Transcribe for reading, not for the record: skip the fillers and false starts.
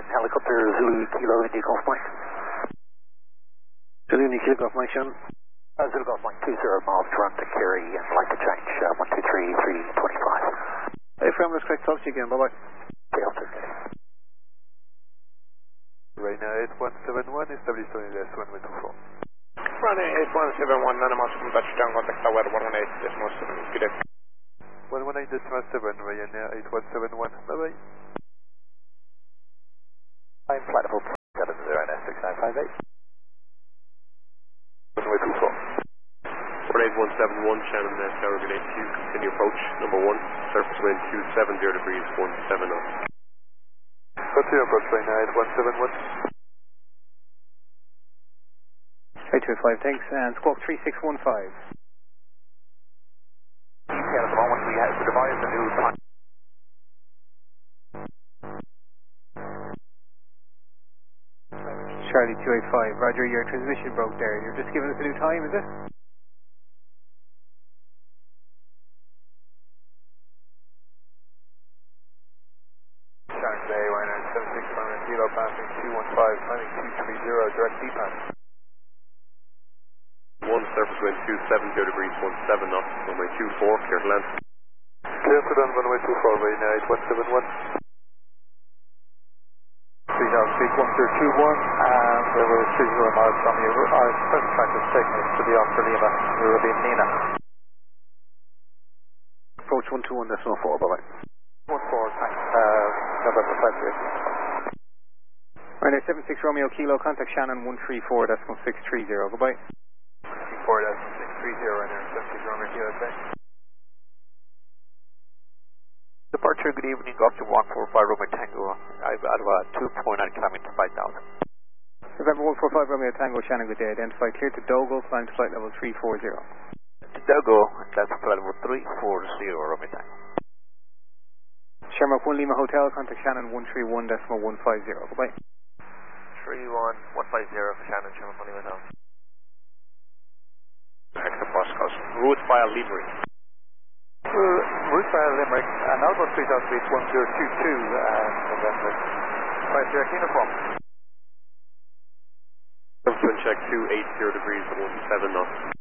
helicopter Zulu Kilo India Golf Mike. Zulu India Kilo Golf Mike, Shannon. Zulu Golf Mike 20 miles to run to carry and flight to change 123, 325. Hey, from respect, talk to you again, bye bye. Okay, I'll take it. Ryanair 8171, establish unidad 124. Ryanair 8171, none of us from touchdown, contact tower 118.7, good day. 118.7, Ryanair 8171, bye bye. I'm flight level 70, 6958. 124. 48171, Shannon, tower grenade 2, continue approach, number 1, surface wind 270 degrees, 17 knots. Continue approach, Ryanair 8171. 825, thanks, and squawk 3615. At the moment we have devised a new time. Charlie 285, Roger, your transmission broke there. You're just giving us a new time, is it? Shannon Bay, Ryanair 76 Kilo, passing 215, landing 230, direct DPAS. 1, surface wind 270 degrees, 17 knots, runway 24, clear to land. Clear to land, runway 24, Ryanair 8171. 3000 feet, 1021, and we're 30 miles from you. Our present track is taking us to the Oscar Lima. We will be in Nina. Approach 121.4, bye bye. 14, thanks. November 5 Ryanair 76 Romeo Kilo, contact Shannon 134.630, goodbye. 4.630, Ryanair 76 Romeo Kilo, thanks. Departure, good evening, up to 145 Romeo Tango. I've got about 2.9 climbing to 5,000. November 145 Romeo Tango, Shannon, good day. Identify clear to Dogo, climb to flight level 340. To Dogo, that's flight level 340, Romeo Tango. Shamrock 1 Lima Hotel, contact Shannon 131.150, goodbye. 31150 for Shannon, Shamrock 1 Lima Hotel. Extra postcodes, route via Livery. Route via Limerick, and Alpha 3000 feet, 1022, November. Right, direct uniform. Surface wind check 280 degrees, 17 knots.